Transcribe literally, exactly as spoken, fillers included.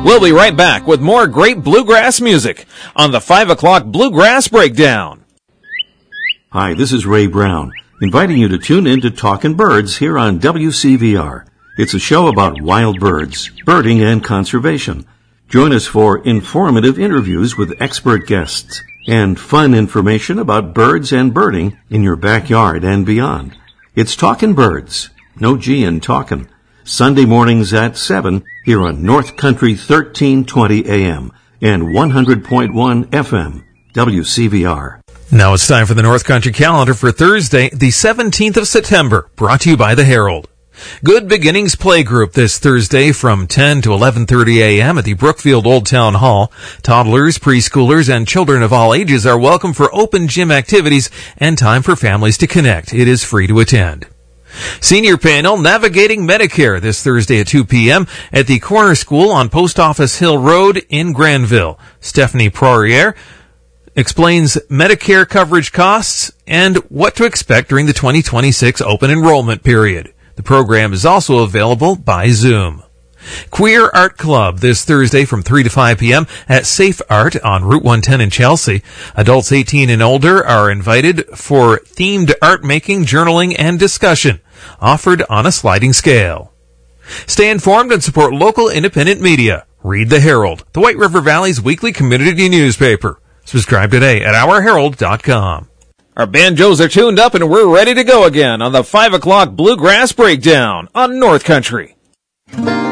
We'll be right back with more great bluegrass music on the five o'clock Bluegrass Breakdown. Hi, this is Ray Brown, inviting you to tune in to Talkin' Birds here on W C V R. It's a show about wild birds, birding, and conservation. Join us for informative interviews with expert guests and fun information about birds and birding in your backyard and beyond. It's Talkin' Birds, no G in talkin', Sunday mornings at seven here on North Country thirteen twenty A M and one hundred point one F M, W C V R. Now it's time for the North Country calendar for Thursday, the seventeenth of September, brought to you by the Herald. Good Beginnings Playgroup this Thursday from ten to eleven thirty A M at the Brookfield Old Town Hall. Toddlers, preschoolers, and children of all ages are welcome for open gym activities and time for families to connect. It is free to attend. Senior Panel Navigating Medicare this Thursday at two P M at the Corner School on Post Office Hill Road in Granville. Stephanie Poirier explains Medicare coverage costs and what to expect during the twenty twenty-six open enrollment period. The program is also available by Zoom. Queer Art Club this Thursday from three to five P M at Safe Art on Route one ten in Chelsea. Adults eighteen and older are invited for themed art making, journaling, and discussion, offered on a sliding scale. Stay informed and support local independent media. Read the Herald, the White River Valley's weekly community newspaper. Subscribe today at our herald dot com. Our banjos are tuned up and we're ready to go again on the five o'clock Bluegrass Breakdown on North Country.